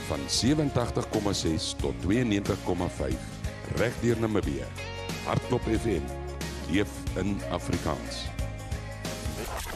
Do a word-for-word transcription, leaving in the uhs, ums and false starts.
van sewentagtig komma ses tot tweeënnegentig komma vyf reg deur Namibië. Hartklop F M, leef in Afrikaans.